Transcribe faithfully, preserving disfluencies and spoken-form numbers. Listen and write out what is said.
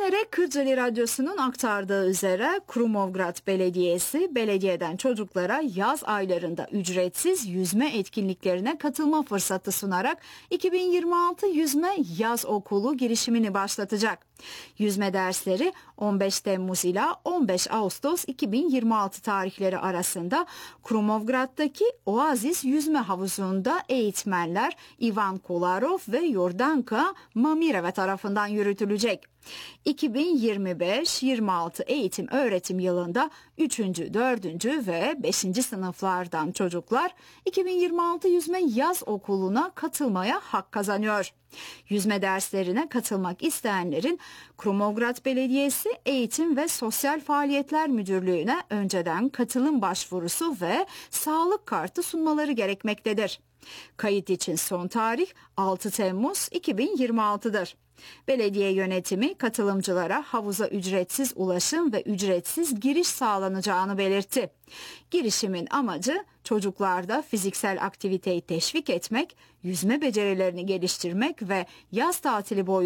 Dinleyicilere Kırcaali Radyosu'nun aktardığı üzere Krumovgrad Belediyesi belediyeden çocuklara yaz aylarında ücretsiz yüzme etkinliklerine katılma fırsatı sunarak iki bin yirmi altı Yüzme Yaz Okulu girişimini başlatacak. Yüzme dersleri on beş Temmuz ile on beş Ağustos iki bin yirmi altı tarihleri arasında Krumovgrad'daki Oasis Yüzme Havuzu'nda eğitmenler Ivan Kolarov ve Yordanka Mamireva tarafından yürütülecek. iki bin yirmi beş yirmi altı eğitim öğretim yılında üçüncü, dördüncü ve beşinci sınıflardan çocuklar iki bin yirmi altı Yüzme Yaz Okulu'na katılmaya hak kazanıyor. Yüzme derslerine katılmak isteyenlerin Krumovgrad Belediyesi Eğitim ve Sosyal Faaliyetler Müdürlüğü'ne önceden katılım başvurusu ve sağlık kartı sunmaları gerekmektedir. Kayıt için son tarih altı Temmuz iki bin yirmi altı'dır. Belediye yönetimi katılımcılara havuza ücretsiz ulaşım ve ücretsiz giriş sağlanacağını belirtti. Girişimin amacı çocuklarda fiziksel aktiviteyi teşvik etmek, yüzme becerilerini geliştirmek ve yaz tatili boyunca